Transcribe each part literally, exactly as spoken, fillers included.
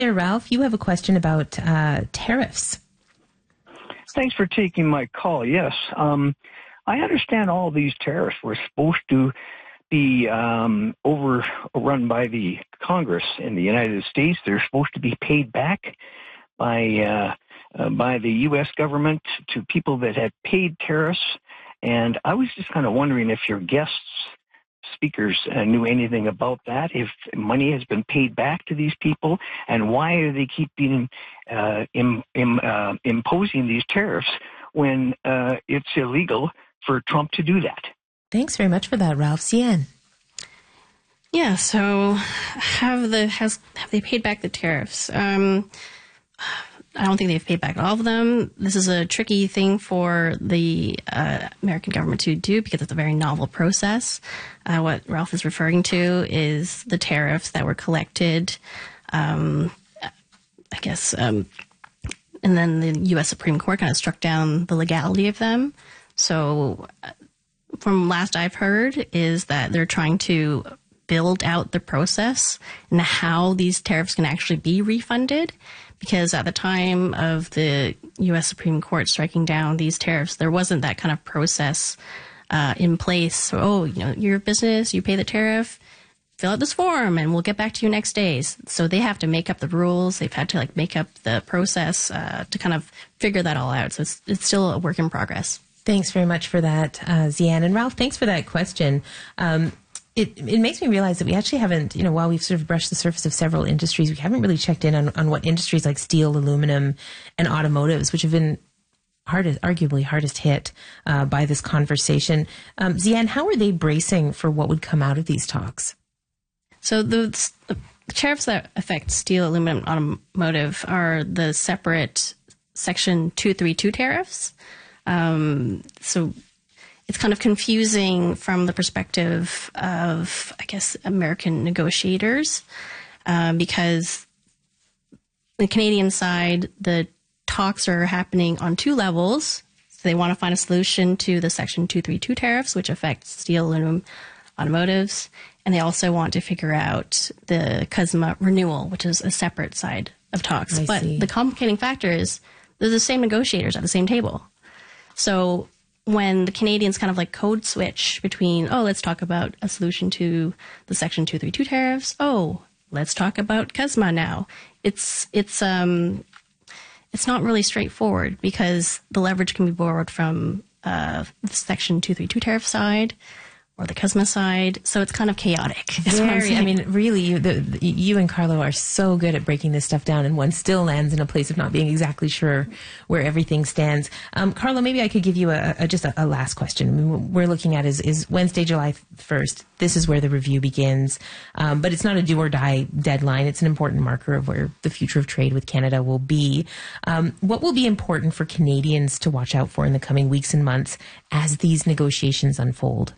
There, Ralph, you have a question about uh, tariffs. Thanks for taking my call. Yes, um, I understand all these tariffs were supposed to be um, overrun by the Congress in the United States. They're supposed to be paid back by uh, uh, by the U S government to people that had paid tariffs. And I was just kind of wondering if your guests, speakers, uh, knew anything about that, if money has been paid back to these people, and why are they keeping uh, im, im, uh, imposing these tariffs when uh, it's illegal for Trump to do that? Thanks very much for that, Ralph. Cian. Yeah, so have the has have they paid back the tariffs? Um, I don't think they've paid back all of them. This is a tricky thing for the uh, American government to do because it's a very novel process. Uh, what Ralph is referring to is the tariffs that were collected, um, I guess, um, and then the U S Supreme Court kind of struck down the legality of them. So uh, from last I've heard is that they're trying to build out the process and how these tariffs can actually be refunded. Because at the time of the U S Supreme Court striking down these tariffs, there wasn't that kind of process uh, in place. So, oh, you know, you're a business, you pay the tariff, fill out this form, and we'll get back to you next day. So they have to make up the rules. They've had to like make up the process uh, to kind of figure that all out. So it's, it's still a work in progress. Thanks very much for that, uh, Zian. And Ralph, thanks for that question. Um, It it makes me realize that we actually haven't, you know, while we've sort of brushed the surface of several industries, we haven't really checked in on, on what industries like steel, aluminum, and automotives, which have been hardest, arguably hardest hit uh, by this conversation. Um, Zian, how are they bracing for what would come out of these talks? So the, the tariffs that affect steel, aluminum, and automotive are the separate Section two thirty-two tariffs. Um, so it's kind of confusing from the perspective of, I guess, American negotiators, uh, because the Canadian side, the talks are happening on two levels. So they want to find a solution to the Section two thirty-two tariffs, which affect steel, aluminum, automotives, and they also want to figure out the C U S M A renewal, which is a separate side of talks. I but see. The complicating factor is they're the same negotiators at the same table. So when the Canadians kind of like code switch between, oh, let's talk about a solution to the Section two thirty-two tariffs. Oh, let's talk about C U S M A now. It's it's um it's not really straightforward because the leverage can be borrowed from uh, the Section two thirty-two tariff side or the C U S M A side, so it's kind of chaotic. Very, I mean, really, you, the, the, you and Carlo are so good at breaking this stuff down, and one still lands in a place of not being exactly sure where everything stands. Um, Carlo, maybe I could give you a, a just a, a last question. I mean, what we're looking at is, is Wednesday, July first. This is where the review begins, um, but it's not a do or die deadline. It's an important marker of where the future of trade with Canada will be. Um, what will be important for Canadians to watch out for in the coming weeks and months as these negotiations unfold?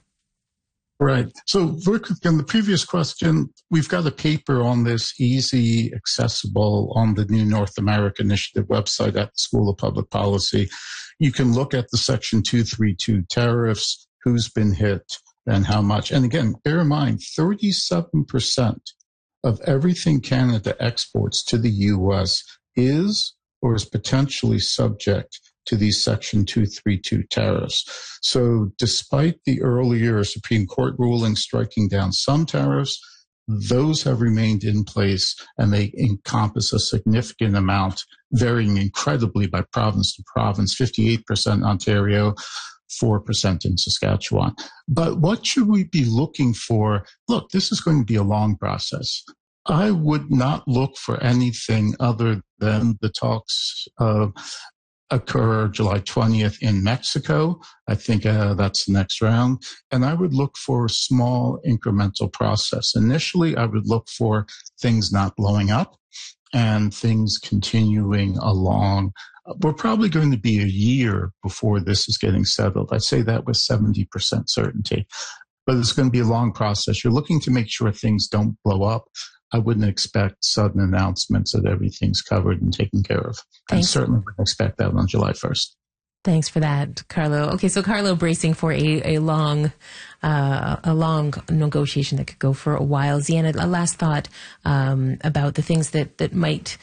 Right. So, very quickly, on the previous question, we've got a paper on this, easy, accessible, on the new North America Initiative website at the School of Public Policy. You can look at the Section two thirty-two tariffs, who's been hit, and how much. And again, bear in mind, thirty-seven percent of everything Canada exports to the U S is or is potentially subject to these Section two thirty-two tariffs. So despite the earlier Supreme Court ruling striking down some tariffs, those have remained in place and they encompass a significant amount, varying incredibly by province to province, fifty-eight percent Ontario, four percent in Saskatchewan. But what should we be looking for? Look, this is going to be a long process. I would not look for anything other than the talks uh, occur July twentieth in Mexico. I think uh, that's the next round. And I would look for a small incremental process. Initially, I would look for things not blowing up and things continuing along. We're probably going to be a year before this is getting settled. I say that with seventy percent certainty. But it's going to be a long process. You're looking to make sure things don't blow up. I wouldn't expect sudden announcements that everything's covered and taken care of. Thanks. And certainly wouldn't expect that on July first. Thanks for that, Carlo. Okay, so Carlo bracing for a, a long, uh, a long negotiation that could go for a while. Ziana, a last thought um, about the things that, that might